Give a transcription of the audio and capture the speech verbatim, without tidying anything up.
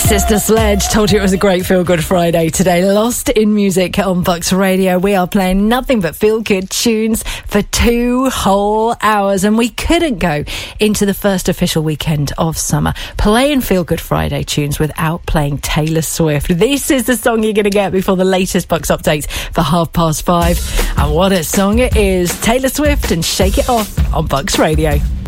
Sister Sledge told you it was a great feel-good Friday today. Lost in Music on Bucks Radio. We are playing nothing but feel-good tunes for two whole hours, and we couldn't go into the first official weekend of summer playing feel-good Friday tunes without playing Taylor Swift. This is the song you're going to get before the latest Bucks updates for half past five. And what a song it is. Taylor Swift and Shake It Off on Bucks Radio.